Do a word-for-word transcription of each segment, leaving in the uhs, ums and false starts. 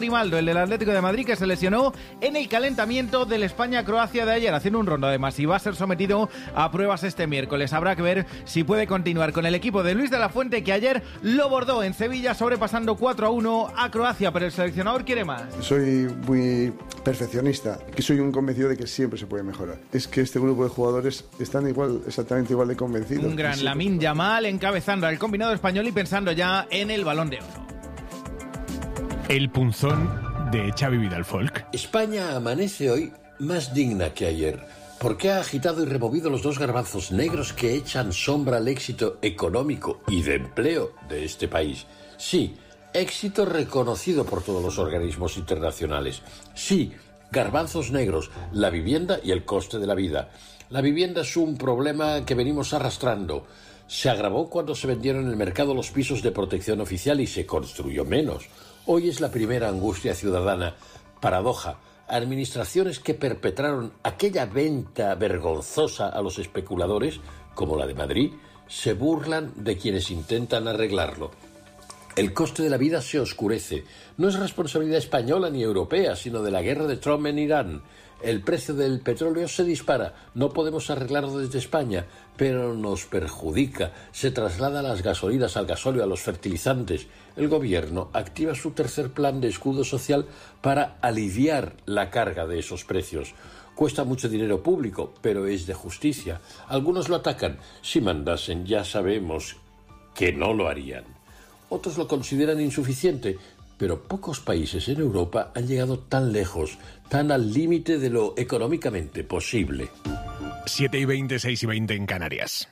Grimaldo, el del Atlético de Madrid, que se lesionó en el calentamiento del España-Croacia de ayer, haciendo un rondo además, y va a ser sometido a pruebas este miércoles. Habrá que ver si puede continuar con el equipo de Luis de la Fuente, que ayer lo bordó en Sevilla, sobrepasando cuatro a uno a Croacia, pero el seleccionador quiere más. Soy muy perfeccionista, que soy un convencido de que siempre se puede mejorar. Es que este grupo de jugadores están igual, exactamente igual de convencidos. Un gran Lamine Yamal encabezando al combinado español y pensando ya en el Balón de Oro. El punzón de Xavi Vidal-Folk. España amanece hoy más digna que ayer, porque ha agitado y removido los dos garbanzos negros que echan sombra al éxito económico y de empleo de este país. Sí, éxito reconocido por todos los organismos internacionales. Sí, garbanzos negros, la vivienda y el coste de la vida. La vivienda es un problema que venimos arrastrando. Se agravó cuando se vendieron en el mercado los pisos de protección oficial y se construyó menos. Hoy es la primera angustia ciudadana. Paradoja. Administraciones que perpetraron aquella venta vergonzosa a los especuladores, como la de Madrid, se burlan de quienes intentan arreglarlo. El coste de la vida se oscurece. No es responsabilidad española ni europea, sino de la guerra de Trump en Irán. El precio del petróleo se dispara. No podemos arreglarlo desde España, pero nos perjudica. Se traslada las gasolinas, al gasóleo, a los fertilizantes. El gobierno activa su tercer plan de escudo social para aliviar la carga de esos precios. Cuesta mucho dinero público, pero es de justicia. Algunos lo atacan. Si mandasen, ya sabemos que no lo harían. Otros lo consideran insuficiente, pero pocos países en Europa han llegado tan lejos, tan al límite de lo económicamente posible. siete y veinte, seis y veinte en Canarias.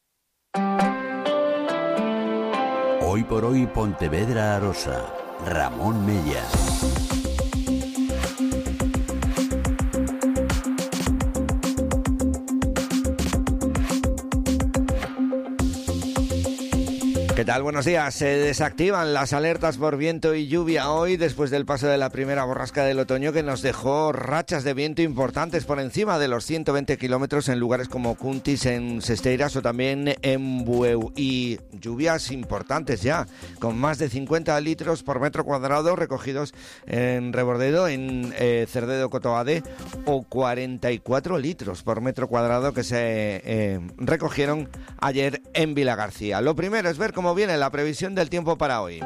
Hoy por hoy Pontevedra Arosa. Ramón Mella. ¿Qué tal? Buenos días. Se desactivan las alertas por viento y lluvia hoy después del paso de la primera borrasca del otoño, que nos dejó rachas de viento importantes por encima de los ciento veinte kilómetros en lugares como Cuntis, en Sesteiras o también en Bueu. Y lluvias importantes ya, con más de cincuenta litros por metro cuadrado recogidos en Rebordedo, en eh, Cerdedo Cotoade, o cuarenta y cuatro litros por metro cuadrado que se eh, recogieron ayer en Vilagarcía. Lo primero es ver cómo viene la previsión del tiempo para hoy.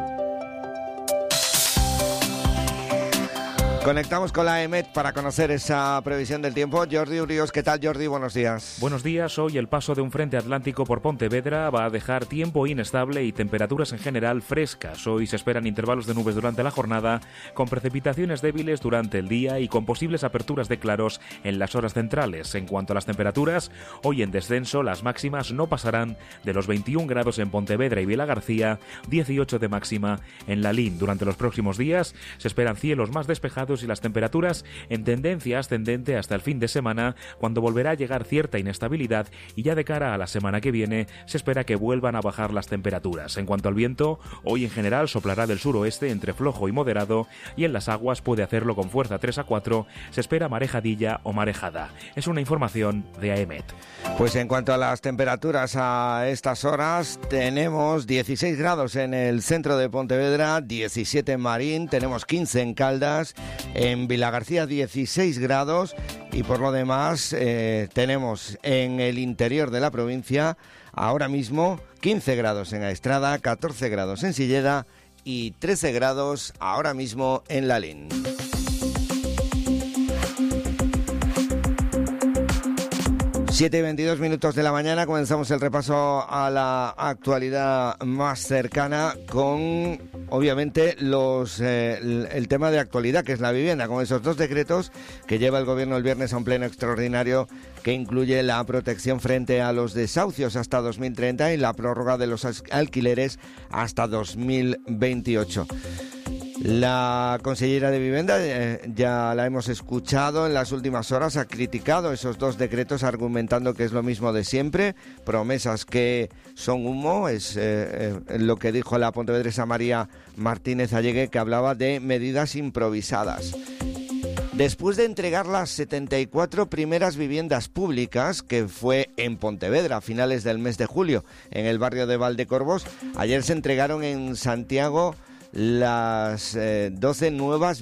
Conectamos con la EMET para conocer esa previsión del tiempo. Jordi Urios, ¿qué tal, Jordi? Buenos días. Buenos días. Hoy el paso de un frente atlántico por Pontevedra va a dejar tiempo inestable y temperaturas en general frescas. Hoy se esperan intervalos de nubes durante la jornada, con precipitaciones débiles durante el día y con posibles aperturas de claros en las horas centrales. En cuanto a las temperaturas, hoy en descenso, las máximas no pasarán de los veintiún grados en Pontevedra y Vilagarcía, dieciocho de máxima en Lalín. Durante los próximos días se esperan cielos más despejados y las temperaturas en tendencia ascendente hasta el fin de semana, cuando volverá a llegar cierta inestabilidad, y ya de cara a la semana que viene se espera que vuelvan a bajar las temperaturas. En cuanto al viento, hoy en general soplará del suroeste entre flojo y moderado, y en las aguas puede hacerlo con fuerza tres a cuatro. Se espera marejadilla o marejada. Es una información de AEMET. Pues en cuanto a las temperaturas a estas horas, tenemos dieciséis grados en el centro de Pontevedra, diecisiete en Marín, tenemos quince en Caldas, en Vilagarcía dieciséis grados, y por lo demás eh, tenemos en el interior de la provincia ahora mismo quince grados en Aestrada, catorce grados en Silleda y trece grados ahora mismo en Lalín. siete y veintidós minutos de la mañana, comenzamos el repaso a la actualidad más cercana con, obviamente, los eh, el, el tema de actualidad, que es la vivienda, con esos dos decretos que lleva el Gobierno el viernes a un pleno extraordinario que incluye la protección frente a los desahucios hasta dos mil treinta y la prórroga de los alquileres hasta dos mil veintiocho. La consellera de Vivienda, eh, ya la hemos escuchado en las últimas horas, ha criticado esos dos decretos argumentando que es lo mismo de siempre, promesas que son humo. Es eh, eh, lo que dijo la pontevedresa María Martínez Allegue, que hablaba de medidas improvisadas. Después de entregar las setenta y cuatro primeras viviendas públicas, que fue en Pontevedra a finales del mes de julio, en el barrio de Valdecorvos, ayer se entregaron en Santiago las eh, doce nuevas